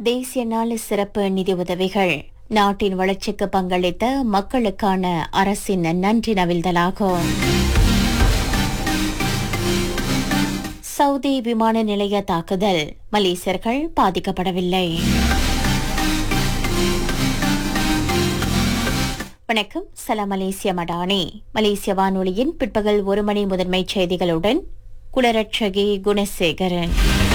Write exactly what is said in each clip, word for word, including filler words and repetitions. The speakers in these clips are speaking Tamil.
தேசிய நாள் சிறப்பு நிதி உதவிகள் நாட்டின் வளர்ச்சிக்கு பங்களித்த மக்களுக்கான அரசின் நன்றி நவில்தலாகும். சவுதி விமான நிலைய தாக்குதல், மலேசியர்கள் பாதிக்கப்படவில்லை. வணக்கம், சலாம் மலேசிய மடானி. மலேசிய வானொலியின் பிற்பகல் ஒரு மணி முதன்மைச் செய்திகளுடன் குலரட்சகி குணசேகரன்.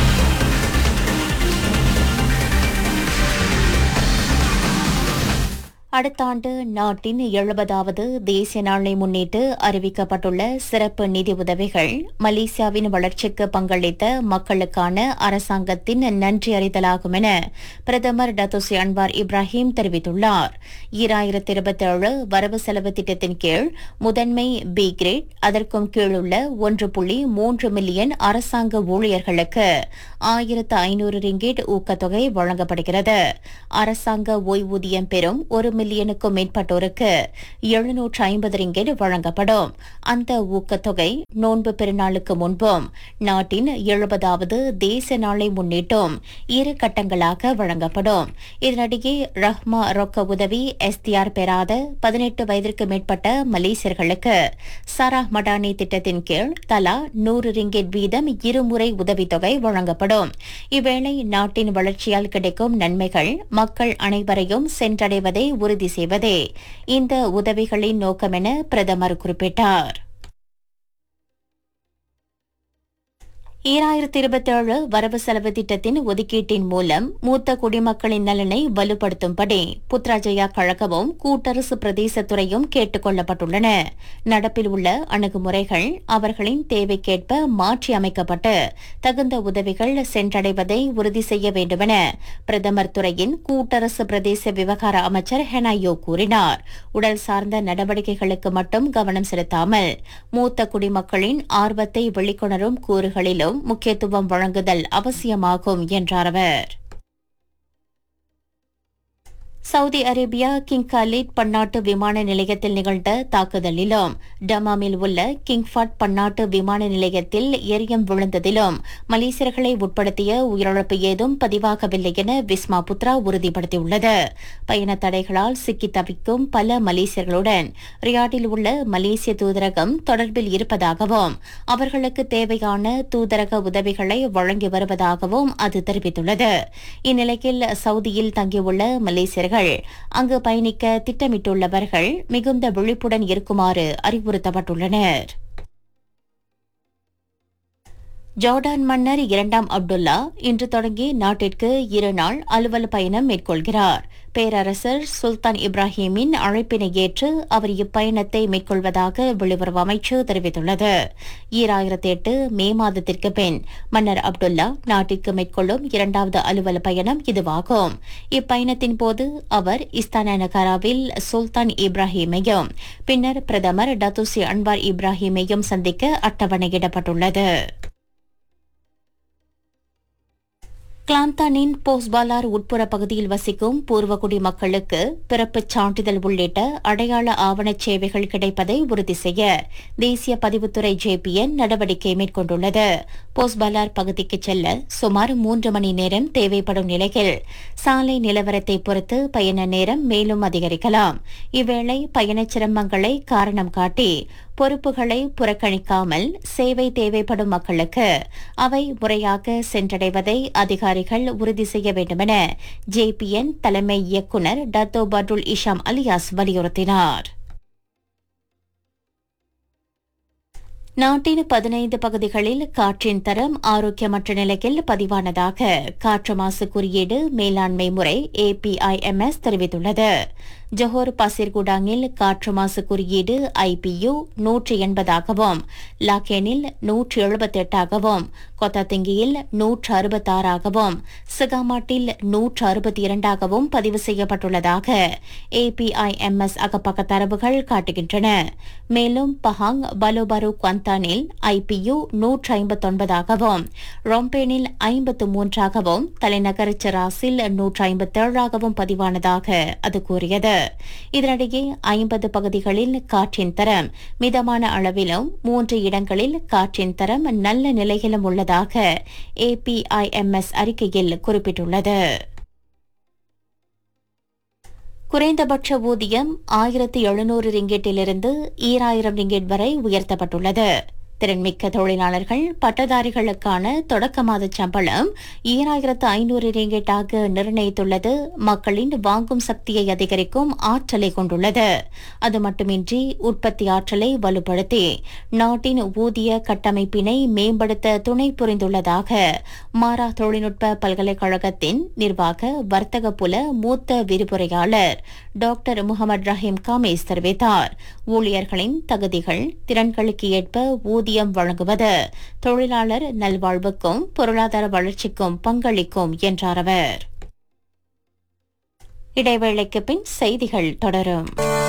அடுத்த ஆண்டு நாட்டின் எழுபதாவது தேசிய நாளை முன்னிட்டு அறிவிக்கப்பட்டுள்ள சிறப்பு நிதி உதவிகள் மலேசியாவின் வளர்ச்சிக்கு பங்களித்த மக்களுக்கான அரசாங்கத்தின் நன்றி அறிதலாகும் என பிரதமர் டத்தோஸ்ரீ அன்வார் இப்ராஹிம் தெரிவித்துள்ளார். ஈராயிரத்தி இருபத்தி ஏழு வரவு செலவு திட்டத்தின் கீழ் முதன்மை பி கிரேட், அதற்கும் கீழுள்ள ஒன்று புள்ளி மூன்று மில்லியன் அரசாங்க ஊழியர்களுக்கு ஆயிரத்து ஐநூறு ரிங்கிட் ஊக்கத்தொகை வழங்கப்படுகிறது. அரசாங்க ஓய்வூதியம் பெறும் ஒரு மில்லியனுக்கும் மேற்பட்டோருக்கு எழுநூற்று ஐம்பது ரிங்கிட் வழங்கப்படும். அந்த ஊக்கத்தொகை நோன்பு பெருநாளுக்கு முன்பும் நாட்டின் எழுபதாவது தேசிய நாளை முன்னிட்டும் இரு கட்டங்களாக வழங்கப்படும். இதனிடையே ரஹ்மா ரொக்க உதவி எஸ்டிஆர் பெறாத பதினெட்டு வயதிற்கு மேற்பட்ட மலேசியர்களுக்கு சராஹ் மடானி திட்டத்தின் கீழ் தலா நூறு ரிங்கிட் வீதம் இருமுறை உதவித்தொகை வழங்கப்படும். இவ்வேளை நாட்டின் வளர்ச்சியால் கிடைக்கும் நன்மைகள் மக்கள் அனைவரையும் சென்றடைவதை உறுதி செய்வதே இந்த உதவிகளின் நோக்கம் என பிரதமர் குறிப்பிட்டார். ஈராயிரத்தி இருபத்தி ஏழு வரவு செலவு திட்டத்தின் ஒதுக்கீட்டின் மூலம் மூத்த குடிமக்களின் நலனை வலுப்படுத்தும்படி புத்ராஜயா கழகமும் கூட்டரசு பிரதேசத்துறையும் கேட்டுக் கொள்ளப்பட்டுள்ளன. நடப்பில் உள்ள அணுகுமுறைகள் அவர்களின் தேவைக்கேற்ப மாற்றி அமைக்கப்பட்டு தகுந்த உதவிகள் சென்றடைவதை உறுதி செய்ய வேண்டுமென பிரதமர் துறையின் கூட்டரசு பிரதேச விவகார அமைச்சர் ஹெனாயோ கூறினார். உடல் சார்ந்த நடவடிக்கைகளுக்கு மட்டும் கவனம் செலுத்தாமல் மூத்த குடிமக்களின் ஆர்வத்தை வெளிக்கொணரும் கூறுகளிலும் முக்கியத்துவம் வழங்குதல் அவசியமாகும் என்றார் அவர். சவுதி அரேபியா கிங் காலித் பன்னாட்டு விமான நிலையத்தில் நிகழ்ந்த தாக்குதலிலும் டமாமில் உள்ள கிங் ஃபட் பன்னாட்டு விமான நிலையத்தில் எரியம் விழுந்ததிலும் மலேசியர்களை உட்படுத்திய உயிரிழப்பு ஏதும் பதிவாகவில்லை என விஸ்மா புத்ரா உறுதிப்படுத்தியுள்ளது. பயண தடைகளால் சிக்கி தவிக்கும் பல மலேசியர்களுடன் ரியாடில் உள்ள மலேசிய தூதரகம் தொடர்பில் இருப்பதாகவும் அவர்களுக்கு தேவையான தூதரக உதவிகளை வழங்கி வருவதாகவும் அது தெரிவித்துள்ளது. இந்நிலையில் சவுதியில் தங்கியுள்ள மலேசியர்கள் அங்கு பயணிக்க திட்டமிட்டுள்ளவர்கள் மிகுந்த விழிப்புடன் இருக்குமாறு அறிவுறுத்தப்பட்டுள்ளனர். ஜோர்டான் மன்னர் இரண்டாம் அப்துல்லா இன்று தொடங்கி நாட்டிற்கு இரு நாள் அலுவல் பயணம் மேற்கொள்கிறார். பேரரசர் சுல்தான் இப்ராஹிமின் அழைப்பினை ஏற்று அவர் இப்பயணத்தை மேற்கொள்வதாக வெளியுறவு அமைச்சு தெரிவித்துள்ளது. ஈராயிரத்தி எட்டு மே மாதத்திற்கு பின் மன்னர் அப்துல்லா நாட்டிற்கு மேற்கொள்ளும் இரண்டாவது அலுவல் பயணம் இதுவாகும். இப்பயணத்தின் போது அவர் இஸ்தானா நகராவில் சுல்தான் இப்ராஹிமையும் பின்னர் பிரதமர் டத்தோஸ்ரீ அன்வார் இப்ராஹிமையும் சந்திக்க அட்டவணையிடப்பட்டுள்ளது. கிளாந்தானின் போஸ்பாலார் உட்புற பகுதியில் வசிக்கும் பூர்வகுடி மக்களுக்கு பிறப்புச் சான்றிதழ் உள்ளிட்ட அடையாள ஆவணச் சேவைகள் கிடைப்பதை உறுதி செய்ய தேசிய பதிவுத்துறை ஜேபிஎன் நடவடிக்கை மேற்கொண்டுள்ளது. போஸ்பாலார் பகுதிக்கு செல்ல சுமார் மூன்று மணி நேரம் தேவைப்படும் நிலையில் சாலை நிலவரத்தை பொறுத்து பயண நேரம் மேலும் அதிகரிக்கலாம். இவ்வேளை பயணச் சிரமங்களை காரணம் காட்டி பொறுப்புகளை புறக்கணிக்காமல் சேவை தேவைப்படும் மக்களுக்கு அவை முறையாக சென்றடைவதை அதிகாரிகள் உறுதி செய்ய வேண்டுமென ஜேபிஎன் தலைமை இயக்குநர் டத்தோ பட்ருல் இஷாம் அலியாஸ் வலியுறுத்தினார். நாட்டின் பதினைந்து பகுதிகளில் காற்றின் தரம் ஆரோக்கியமற்ற நிலையில் பதிவானதாக காற்று மாசு குறியீடு மேலாண்மை முறை ஏபிஐஎம்எஸ் தெரிவித்துள்ளது. ஜொஹோர் பசிர்குடாங்கில் காற்று மாசு குறியீடு ஐபியு நூற்று எண்பதாகவும், லாக்கேனில் நூற்று எழுபத்தி எட்டாகவும், கொத்தாத்திங்கியில் நூற்று அறுபத்தாறாகவும், சிகாமாட்டில் நூற்று அறுபத்தி இரண்டாகவும் பதிவு செய்யப்பட்டுள்ளதாக ஏபிஐஎம்எஸ் அகப்பக்க தரவுகள் காட்டுகின்றன. மேலும் பஹாங் பலோபாரு குவாந்தானில் ஐபியு நூற்று ஐம்பத்தொன்பதாகவும், ரொம்பேனில் ஐம்பத்து மூன்றாகவும், தலைநகர் செராசில் நூற்று ஐம்பத்தேழாகவும் பதிவானதாக அது கூறியது. இதனிடையே ஐம்பது பகுதிகளில் காற்றின் தரம் மிதமான அளவிலும் மூன்று இடங்களில் காற்றின் தரம் நல்ல நிலையிலும் உள்ளதாக ஏபிஐஎம்எஸ் அறிக்கையில் குறிப்பிட்டுள்ளது. குறைந்தபட்ச ஊதியம் ஆயிரத்து எழுநூறு ரிங்கெட்டிலிருந்து ஈராயிரம் ரிங்கெட் வரை உயர்த்தப்பட்டுள்ளது. திறன்மிக்க தொழிலாளர்கள் பட்டதாரிகளுக்கான தொடக்க மாத சம்பளம் ஈராயிரத்து ஐநூறு ரிங்கெட்டாக நிர்ணயித்துள்ளது மக்களின் வாங்கும் சக்தியை அதிகரிக்கும் ஆற்றலை கொண்டுள்ளது. அது மட்டுமின்றி உற்பத்தி ஆற்றலை வலுப்படுத்தி நாட்டின் ஊதிய கட்டமைப்பினை மேம்படுத்த துணை புரிந்துள்ளதாக மாரா தொழில்நுட்ப பல்கலைக்கழகத்தின் நிர்வாக வர்த்தக புல மூத்த விரிவுரையாளர் டாக்டர் முகமது ரஹீம் காமேஸ் தெரிவித்தார். ஊழியர்களின் தகுதிகள் திறன்களுக்கு ஏற்ப ஊதியம் வழங்குவது தொழிலாளர் நல்வாழ்வுக்கும் பொருளாதார வளர்ச்சிக்கும் பங்களிக்கும் என்றார் அவர். இடைவேளைக்கு பின் செய்திகள் தொடரும்.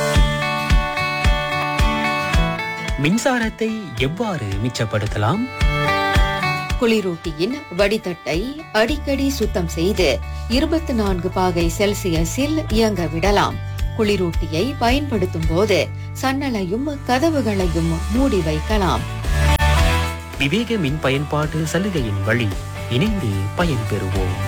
மின்சாரத்தை எவ்வாறு மிச்சப்படுத்தலாம்? குளிரூட்டியின் வடிதட்டை அடிக்கடி சுத்தம் செய்து இருபத்தி நான்கு பாகை செல்சியஸில் இயங்க விடலாம். குளிரூட்டியை பயன்படுத்தும் போது சன்னலையும் கதவுகளையும் மூடி வைக்கலாம். விவேக மின் பயன்பாட்டு சலுகையின் வழி இணைந்து பயன்பெறுவோம்.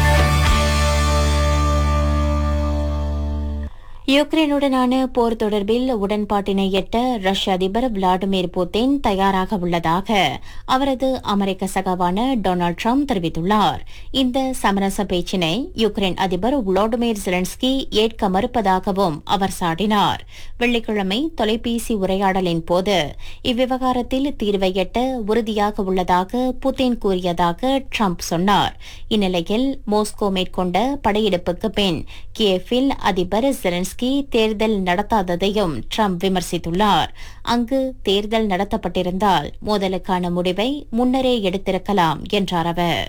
யுக்ரைனுடனான போர் தொடர்பில் உடன்பாட்டினை எட்ட ரஷ்ய அதிபர் விளாடிமிர் புட்டின் தயாராக உள்ளதாக அவரது அமெரிக்க சகாவான டொனால்டு டிரம்ப் தெரிவித்துள்ளார். இந்த சமரச பேச்சினை யுக்ரைன் அதிபர் வோலோடிமிர் ஜெலன்ஸ்கி ஏற்க மறுப்பதாகவும் அவர் சாடினார். வெள்ளிக்கிழமை தொலைபேசி உரையாடலின் போது இவ்விவகாரத்தில் தீர்வை எட்ட உறுதியாக உள்ளதாக புட்டின் கூறியதாக டிரம்ப் சொன்னார். இந்நிலையில் மோஸ்கோ மேற்கொண்ட படையெடுப்புக்கு பின் கியேவில் அதிபர் ஜெலன்ஸ்கி தேர்தல் நடத்தாததையும் டிரம்ப் விமர்சித்துள்ளார். அங்கு தேர்தல் நடத்தப்பட்டிருந்தால் மோதலுக்கான முடிவை முன்னரே எடுத்திருக்கலாம் என்றார் அவர்.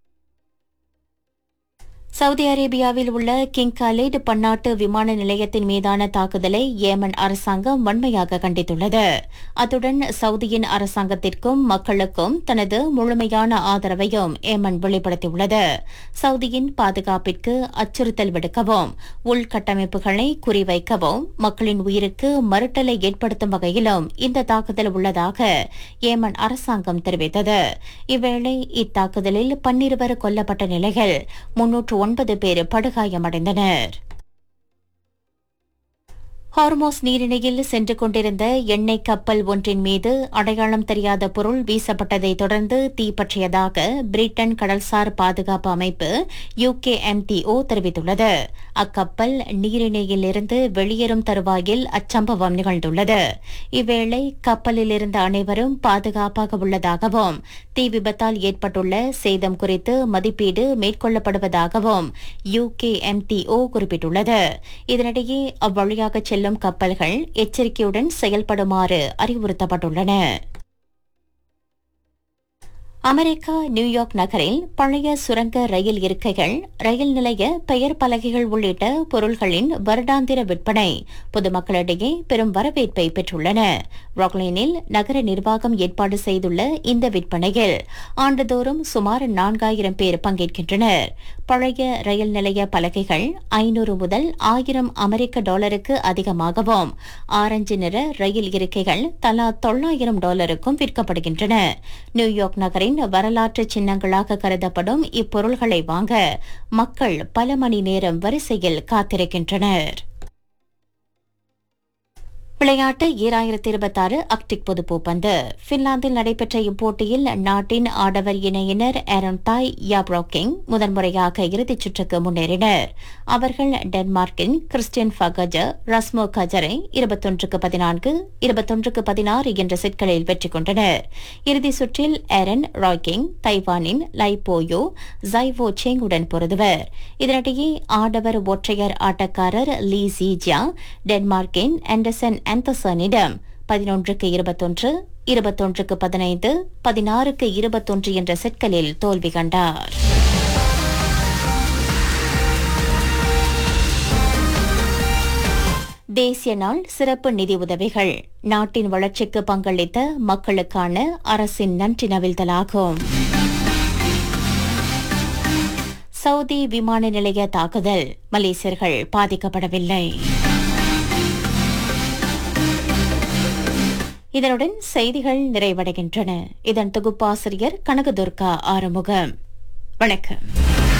சவுதி அரேபியாவில் உள்ள கிங் காலிட் பன்னாட்டு விமான நிலையத்தின் மீதான தாக்குதலை ஏமன் அரசாங்கம் வன்மையாக கண்டித்துள்ளது. அத்துடன் சவுதியின் அரசாங்கத்திற்கும் மக்களுக்கும் தனது முழுமையான ஆதரவையும் ஏமன் வெளிப்படுத்தியுள்ளது. சவுதியின் பாதுகாப்பிற்கு அச்சுறுத்தல் விடுக்கவும் உள்கட்டமைப்புகளை குறிவைக்கவும் மக்களின் உயிருக்கு மறுட்டலை ஏற்படுத்தும் வகையிலும் இந்த தாக்குதல் உள்ளதாக ஏமன் அரசாங்கம் தெரிவித்தது. இவ்வேளை இத்தாக்குதலில் பன்னிருவர் கொல்லப்பட்ட நிலையில் முன்னூற்று ஒன்பது பேர் படுகாயமடைந்தனர். ஹார்மோஸ் நீரிணையில் சென்று கொண்டிருந்த எண்ணெய் கப்பல் ஒன்றின் மீது அடையாளம் தெரியாத பொருள் வீசப்பட்டதை தொடர்ந்து தீப்பற்றியதாக பிரிட்டன் கடல்சார் பாதுகாப்பு அமைப்பு யுகேஎம்டிஓ தெரிவித்துள்ளது. அக்கப்பல் நீரிணையிலிருந்து வெளியேறும் தருவாயில் அச்சம்பவம் நிகழ்ந்துள்ளது. இவ்வேளை கப்பலில் இருந்த அனைவரும் பாதுகாப்பாக உள்ளதாகவும் தீ விபத்தால் ஏற்பட்டுள்ள சேதம் குறித்து மதிப்பீடு மேற்கொள்ளப்படுவதாகவும் யுகேஎம்டிஓ குறிப்பிட்டுள்ளது. இதனிடையே அவ்வழியாக செல்லும் கப்பல்கள் எச்சரிக்கையுடன் செயல்படுமாறு அறிவுறுத்தப்பட்டுள்ளன. அமெரிக்கா நியூயார்க் நகரில் பழைய சுரங்க ரயில் இருக்கைகள், ரயில் நிலைய பெயர் பலகைகள் உள்ளிட்ட பொருள்களின் வருடாந்திர விற்பனை பொதுமக்களிடையே பெரும் வரவேற்பை பெற்றுள்ளன. ராக்லைனில் நகர நிர்வாகம் ஏற்பாடு செய்துள்ள இந்த விற்பனையில் ஆண்டுதோறும் சுமார் நான்காயிரம் பேர் பங்கேற்கின்றனர். பழைய ரயில் நிலைய பலகைகள் ஐநூறு முதல் ஆயிரம் அமெரிக்க டாலருக்கு அதிகமாகவும், ஆரஞ்சு நிற ரயில் இருக்கைகள் தலா தொள்ளாயிரம் டாலருக்கும் விற்கப்படுகின்றன. நியூயார்க் நகரின் வரலாற்று சின்னங்களாக கருதப்படும் இப்பொருள்களை வாங்க மக்கள் பல மணி நேரம் வரிசையில் காத்திருக்கின்றனர். விளையாட்டு ஈராயிரத்தி இருபத்தி ஆறு அக்டிக் பொது பூப்பந்து. பின்லாந்தில் நடைபெற்ற இப்போட்டியில் நாட்டின் ஆடவர் இணையினர் ஆரோன் தாய் யாப்ரோக்கிங் முதன்முறையாக இறுதிச் சுற்றுக்கு முன்னேறினர். அவர்கள் டென்மார்க்கின் கிறிஸ்டியன் ஃபகஜர் ரஸ்மோ கஜரை இருபத்தொன்றுக்கு பதினான்கு இருபத்தொன்றுக்கு பதினாறு என்ற செட்களில் வெற்றி கொண்டனர். இறுதிச் சுற்றில் ஆரன் ராய்கிங் தைவானின் லைபோயோ ஜைவோ சேங்குடன் பொருதுவர். இதனிடையே ஆடவர் ஒற்றையர் ஆட்டக்காரர் லீ ஜீஜியா டென்மார்க்கின் ஆண்டர்சன் ஆந்தர்சனிடம் பதினொன்றுக்கு இருபத்தொன்று இருபத்தொன்றுக்கு பதினைந்து பதினாறுக்கு இருபத்தொன்று என்ற செட்களில் தோல்வி கண்டார். தேசிய நாள் சிறப்பு நிதி உதவிகள் நாட்டின் வளர்ச்சிக்கு பங்களித்த மக்களுக்கான அரசின் நன்றி நவிழ்தலாகும். சவுதி விமான நிலைய தாக்குதல், மலேசியர்கள் பாதிக்கப்படவில்லை. இதனுடன் செய்திகள் நிறைவடைகின்றன. இதன் தொகுப்பாசிரியர் கனகதுர்கா ஆறுமுகம். வணக்கம்.